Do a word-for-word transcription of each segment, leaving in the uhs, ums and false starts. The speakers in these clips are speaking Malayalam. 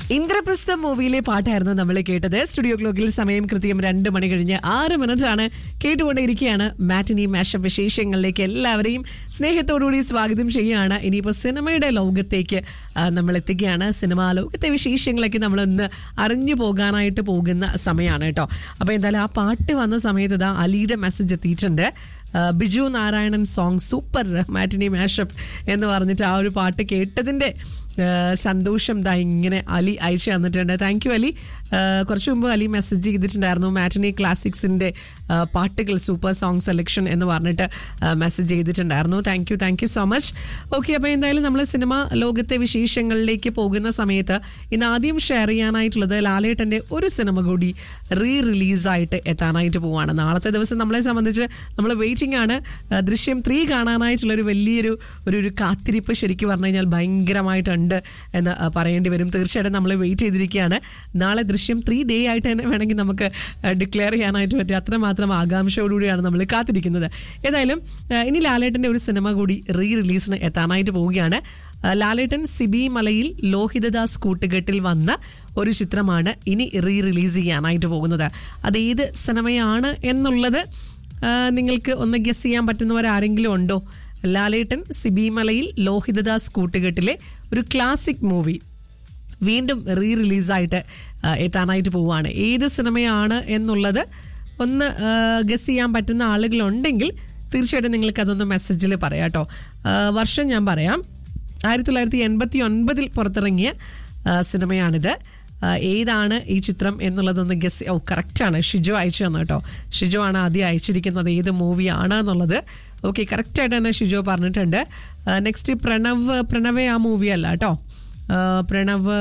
ഇന്ദ്രപ്രസ്ഥം മൂവിയിലെ പാട്ടായിരുന്നു നമ്മൾ കേട്ടത്. സ്റ്റുഡിയോ ക്ലോക്കിൽ സമയം കൃത്യം രണ്ട് മണി കഴിഞ്ഞ് ആറ് മിനിറ്റ് ആണ്. കേട്ടുകൊണ്ടേയിരിക്കുകയാണ് മാറ്റിനി മാഷപ്പ് വിശേഷങ്ങളിലേക്ക് എല്ലാവരെയും സ്നേഹത്തോടുകൂടി സ്വാഗതം ചെയ്യുകയാണ്. ഇനിയിപ്പോൾ സിനിമയുടെ ലോകത്തേക്ക് നമ്മൾ എത്തുകയാണ്. സിനിമാ ലോകത്തെ വിശേഷങ്ങളൊക്കെ നമ്മളൊന്ന് അറിഞ്ഞു പോകാനായിട്ട് പോകുന്ന സമയമാണ് കേട്ടോ. അപ്പോൾ എന്തായാലും ആ പാട്ട് വന്ന സമയത്ത് ഇതാ അലിയുടെ മെസ്സേജ് എത്തിയിട്ടുണ്ട്. ബിജു നാരായണൻ സോങ് സൂപ്പർ മാറ്റിനി മാഷപ്പ് എന്ന് പറഞ്ഞിട്ട് ആ ഒരു പാട്ട് കേട്ടതിൻ്റെ സന്തോഷം ദാ ഇങ്ങനെ അലി അയച്ചു തന്നിട്ടുണ്ട്. Thank you Ali. കുറച്ച് മുമ്പ് അലി മെസ്സേജ് ചെയ്തിട്ടുണ്ടായിരുന്നു മാറ്റിനി ക്ലാസിക്സിൻ്റെ പാട്ടുകൾ സൂപ്പർ സോങ് സെലക്ഷൻ എന്ന് പറഞ്ഞിട്ട് മെസ്സേജ് ചെയ്തിട്ടുണ്ടായിരുന്നു. Thank you thank you so much. Okay, അപ്പോൾ എന്തായാലും നമ്മൾ സിനിമ ലോകത്തെ വിശേഷങ്ങളിലേക്ക് പോകുന്ന സമയത്ത് ഇന്ന് ആദ്യം ഷെയർ ചെയ്യാനായിട്ടുള്ളത് ലാലേട്ടൻ്റെ ഒരു സിനിമ കൂടി റീ റിലീസായിട്ട് എത്താനായിട്ട് പോവുകയാണ്. നാളത്തെ ദിവസം നമ്മളെ സംബന്ധിച്ച് നമ്മൾ വെയിറ്റിംഗ് ആണ്. ദൃശ്യം ത്രീ കാണാനായിട്ടുള്ളൊരു വലിയൊരു ഒരു ഒരു കാത്തിരിപ്പ് ശരിക്കും പറഞ്ഞു കഴിഞ്ഞാൽ ഭയങ്കരമായിട്ടുണ്ട് എന്ന് പറയേണ്ടി വരും. തീർച്ചയായിട്ടും നമ്മൾ വെയിറ്റ് ചെയ്തിരിക്കുകയാണ്. നാളെ ദൃശ്യം ത്രീ ഡേ ആയിട്ട് തന്നെ വേണമെങ്കിൽ നമുക്ക് ഡിക്ലെയർ ചെയ്യാനായിട്ട് പറ്റും. അത്രമാത്രം ആകാംക്ഷയോടുകൂടിയാണ് നമ്മൾ കാത്തിരിക്കുന്നത്. ഏതായാലും ഇനി ലാലേട്ടൻ്റെ ഒരു സിനിമ കൂടി റീ റിലീസിന് എത്താനായിട്ട് പോവുകയാണ്. ലാലേട്ടൻ സിബി മലയിൽ ലോഹിതദാസ് കൂട്ടുകെട്ടിൽ വന്ന ഒരു ചിത്രമാണ് ഇനി റീ റിലീസ് ചെയ്യാനായിട്ട് പോകുന്നത്. അത് ഏത് സിനിമയാണ് എന്നുള്ളത് നിങ്ങൾക്ക് ഒന്ന് ഗസ് ചെയ്യാൻ പറ്റുന്നവരാരെങ്കിലും ഉണ്ടോ? ലാലേട്ടൻ സിബി മലയിൽ ലോഹിതദാസ് കൂട്ടുകെട്ടിലെ ഒരു ക്ലാസിക് മൂവി വീണ്ടും റീ റിലീസായിട്ട് എത്താനായിട്ട് പോവുകയാണ്. ഏത് സിനിമയാണ് എന്നുള്ളത് ഒന്ന് ഗസ് ചെയ്യാൻ പറ്റുന്ന ആളുകളുണ്ടെങ്കിൽ തീർച്ചയായിട്ടും നിങ്ങൾക്ക് അതൊന്ന് മെസ്സേജിൽ പറയാം കേട്ടോ. വർഷം ഞാൻ പറയാം. ആയിരത്തി തൊള്ളായിരത്തി എൺപത്തി ഒൻപതിൽ പുറത്തിറങ്ങിയ സിനിമയാണിത്. ഏതാണ് ഈ ചിത്രം എന്നുള്ളതൊന്ന് ഗസ്. ഓ കറക്റ്റാണ്, ഷിജോ അയച്ചു തന്നു കേട്ടോ. ഷിജോ ആണ് ആദ്യം അയച്ചിരിക്കുന്നത് ഏത് മൂവിയാണ് എന്നുള്ളത്. ഓക്കെ, കറക്റ്റായിട്ട് തന്നെ ഷിജോ പറഞ്ഞിട്ടുണ്ട്. നെക്സ്റ്റ് പ്രണവ് പ്രണവേ ആ മൂവി അല്ല കേട്ടോ. പ്രണവ്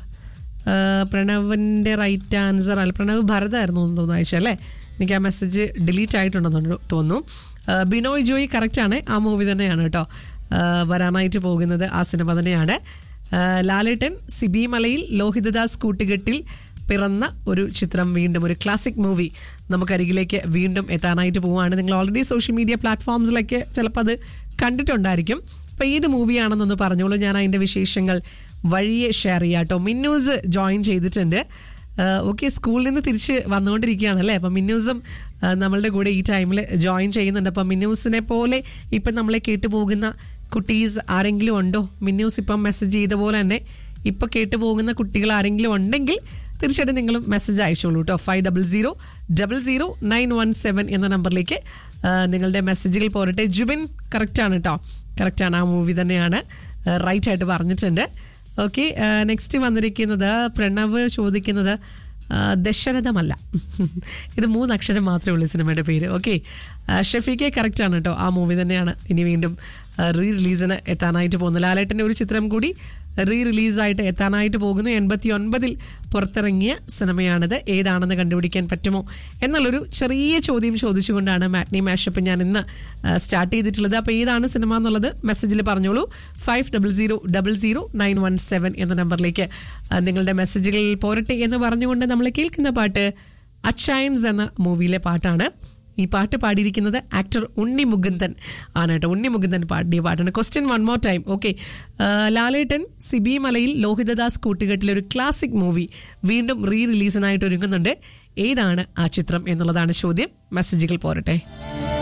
പ്രണവിൻ്റെ റൈറ്റ് ആൻസർ അല്ല, പ്രണവ് ഭരതായിരുന്നു എന്ന് തോന്നുന്നു അയച്ചല്ലേ. എനിക്ക് ആ മെസ്സേജ് ഡിലീറ്റ് ആയിട്ടുണ്ടെന്ന് തോന്നുന്നു. ബിനോയ് ജോയി കറക്റ്റാണ്, ആ മൂവി തന്നെയാണ് കേട്ടോ വരാനായിട്ട് പോകുന്നത്. ആ സിനിമ തന്നെയാണ്. ലാലേട്ടൻ സിബി മലയിൽ ലോഹിതദാസ് കൂട്ടുകെട്ടിൽ പിറന്ന ഒരു ചിത്രം വീണ്ടും ഒരു ക്ലാസിക് മൂവി നമുക്കരികിലേക്ക് വീണ്ടും എത്താനായിട്ട് പോവുകയാണ്. നിങ്ങൾ ഓൾറെഡി സോഷ്യൽ മീഡിയ പ്ലാറ്റ്ഫോംസിലൊക്കെ ചിലപ്പോൾ അത് കണ്ടിട്ടുണ്ടായിരിക്കും. അപ്പോൾ ഏത് മൂവിയാണെന്നൊന്ന് പറഞ്ഞോളൂ, ഞാൻ അതിൻ്റെ വിശേഷങ്ങൾ വഴിയെ ഷെയർ ചെയ്യാം കേട്ടോ. മിന്നൂസ് ജോയിൻ ചെയ്തിട്ടുണ്ട്. ഓക്കെ, സ്കൂളിൽ നിന്ന് തിരിച്ച് വന്നുകൊണ്ടിരിക്കുകയാണല്ലേ. അപ്പം മിന്നൂസും നമ്മളുടെ കൂടെ ഈ ടൈമിൽ ജോയിൻ ചെയ്യുന്നുണ്ട്. അപ്പം മിന്നൂസിനെ പോലെ ഇപ്പം നമ്മളെ കേട്ടുപോകുന്ന കുട്ടീസ് ആരെങ്കിലും ഉണ്ടോ? മിന്നൂസ് ഇപ്പം മെസ്സേജ് ചെയ്ത പോലെ തന്നെ ഇപ്പം കേട്ടുപോകുന്ന കുട്ടികൾ ആരെങ്കിലും ഉണ്ടെങ്കിൽ തീർച്ചയായിട്ടും നിങ്ങളും മെസ്സേജ് അയച്ചോളൂ കേട്ടോ. Five double zero double zero nine one seven എന്ന നമ്പറിലേക്ക് നിങ്ങളുടെ മെസ്സേജുകൾ പോരട്ടെ. ജുബിൻ കറക്റ്റാണ് കേട്ടോ, കറക്റ്റാണ്, ആ മൂവി തന്നെയാണ്, റൈറ്റ് ആയിട്ട് പറഞ്ഞിട്ടുണ്ട്. ഓക്കെ, നെക്സ്റ്റ് വന്നിരിക്കുന്നത് പ്രണവ് ചോദിക്കുന്നത് ദശരഥമല്ല. ഇത് മൂന്നക്ഷരം മാത്രമേ ഉള്ളൂ സിനിമയുടെ പേര്. ഓക്കെ, ഷഫീഖെ കറക്റ്റാണ് കേട്ടോ, ആ മൂവി തന്നെയാണ് ഇനി വീണ്ടും റീ റിലീസിന് എത്താനായിട്ട് പോകുന്നത്. ലാലേട്ടൻ്റെ ഒരു ചിത്രം കൂടി റീ റിലീസായിട്ട് എത്താനായിട്ട് പോകുന്നു. എൺപത്തി ഒൻപതിൽ പുറത്തിറങ്ങിയ സിനിമയാണിത്. ഏതാണെന്ന് കണ്ടുപിടിക്കാൻ പറ്റുമോ എന്നുള്ളൊരു ചെറിയ ചോദ്യം ചോദിച്ചുകൊണ്ടാണ് മാറ്റ്നി മാഷപ്പ് ഞാൻ ഇന്ന് സ്റ്റാർട്ട് ചെയ്തിട്ടുള്ളത്. അപ്പോൾ ഏതാണ് സിനിമ എന്നുള്ളത് മെസ്സേജിൽ പറഞ്ഞോളൂ. Five double zero double zero nine one seven എന്ന നമ്പറിലേക്ക് നിങ്ങളുടെ മെസ്സേജുകൾ പോരട്ടെ എന്ന് പറഞ്ഞുകൊണ്ട് നമ്മൾ കേൾക്കുന്ന പാട്ട് അച്ചയൻസ് എന്ന മൂവിയിലെ പാട്ടാണ്. ഈ പാട്ട് പാടിയിരിക്കുന്നത് ആക്ടർ ഉണ്ണി മുകുന്ദൻ ആണ് കേട്ടോ. ഉണ്ണി മുകുന്ദൻ പാടിയ പാട്ടാണ്. Question one more time. Okay, ലാലേട്ടൻ സിബി മലയിൽ ലോഹിതദാസ് കൂട്ടുകെട്ടിലെ ഒരു ക്ലാസിക് മൂവി വീണ്ടും റീ റിലീസിനായിട്ട് ഒരുങ്ങുന്നുണ്ട്. ഏതാണ് ആ ചിത്രം എന്നുള്ളതാണ് ചോദ്യം. മെസ്സേജുകൾ പോരട്ടെ.